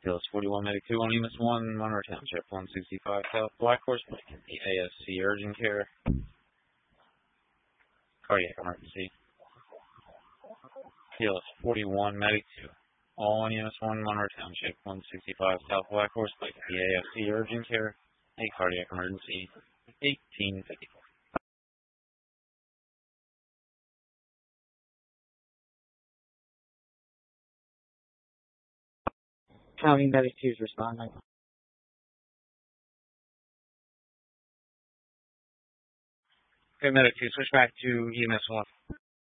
Hills 41 Medic 2 on EMS 1, Monroe Township 165 South Black Horse Lake. The ASC urgent care. Cardiac emergency. Hills 41 Medic 2. All on EMS 1, Monroe Township 165 South Black Horse Lake. The ASC urgent care. A cardiac emergency. 1854. County Medic 2 is responding. Okay, Medic 2, switch back to EMS 1.